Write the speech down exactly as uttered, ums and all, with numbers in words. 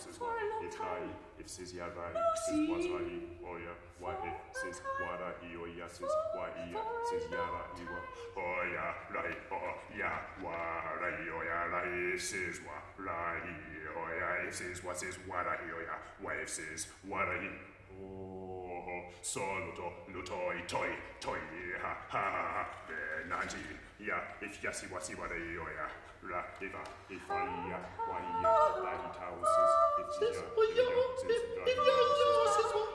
says for wa, a long if time. lai, if says ya rai, Oh, says see. was rai, oh ya, wa For a if says long wa time. rai, oh ya, says For- wa iya, for a says ya long rai, wa, oh ya, rai, oh ya, wa rai, oh ya, rai, says wa, rai, oh ya, if says wa, says wa rai, oh ya, wa if says wa rai, oh, so luto, lutoi, toi, toi, ha, ha, ha, ha, benanji, ya, if yasi wasi wa rai, oh ya, ra, iva, if I ya, wa ya, la, he, ta, says, if Says, ya, oh, yo, yeah, ya, says, if- ra, if he, ya, ta, yeah, says, says,